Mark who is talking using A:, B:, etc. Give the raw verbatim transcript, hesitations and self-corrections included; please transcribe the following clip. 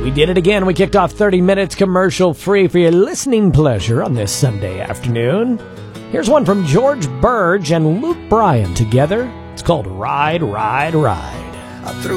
A: We did it again. We kicked off thirty minutes commercial-free for your listening pleasure on this Sunday afternoon. Here's one from George Burge and Luke Bryan together. It's called Ride, Ride, Ride.
B: I threw